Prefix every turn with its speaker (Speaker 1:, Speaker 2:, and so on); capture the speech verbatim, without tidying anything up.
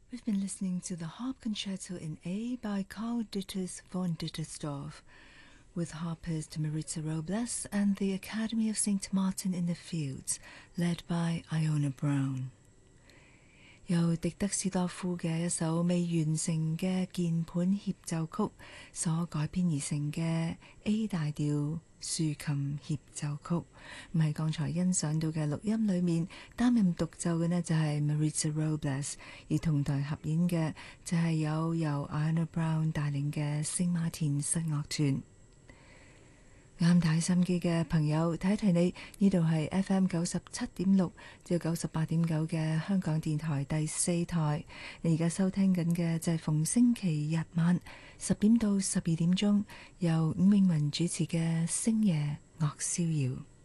Speaker 1: We've been listening to the Harp Concerto in A by Carl Ditters von Dittersdorf, with harpist Maritza Robles and the Academy of Saint Martin in the Fields, led by Iona Brown. 由狄德斯多夫嘅一首未完成嘅鍵盤協奏曲所改編而成嘅 A 大調豎琴協奏曲，唔係剛才欣賞到嘅錄音裏面擔任獨奏嘅呢就係 Maritza Robles， 而同台合演嘅就係有由 Iona Brown 帶領嘅聖馬田室樂團。啱睇心機嘅朋友，睇一睇你呢度係 F M 九十七點六至九十八點九嘅香港電台第四台。你而家收聽緊嘅就係逢星期日晚十點到十二點鐘，由伍詠雯主持嘅星夜樂逍遙。